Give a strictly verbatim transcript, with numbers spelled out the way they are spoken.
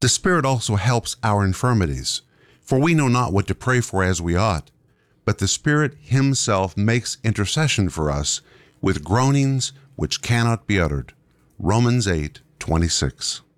The Spirit also helps our infirmities, for we know not what to pray for as we ought, but the Spirit himself makes intercession for us with groanings which cannot be uttered. Romans eight twenty-six.